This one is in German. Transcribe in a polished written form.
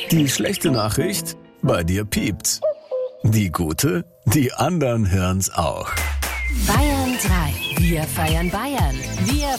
Die schlechte Nachricht? Bei dir piept's. Die gute? Die anderen hören's auch. Bayern 3. Wir feiern Bayern. Wir